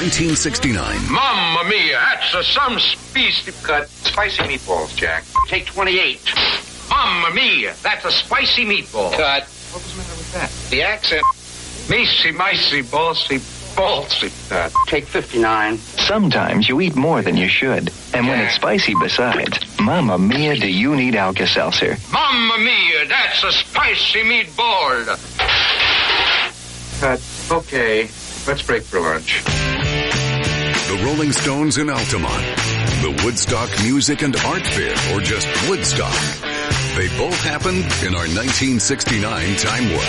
1969. Mamma mia, that's some spicy cut. Spicy meatballs, Jack. Take 28. Mamma mia, that's a spicy meatball. Cut. What was the matter with that? The accent. Micey, ballsy, cut. Take 59. Sometimes you eat more than you should. And when it's spicy besides, Mamma mia, do you need Alka-Seltzer? Mamma mia, that's a spicy meatball. Cut. Okay, let's break for lunch. The Rolling Stones in Altamont. The Woodstock Music and Art Fair, or just Woodstock. They both happened in our 1969 time warp.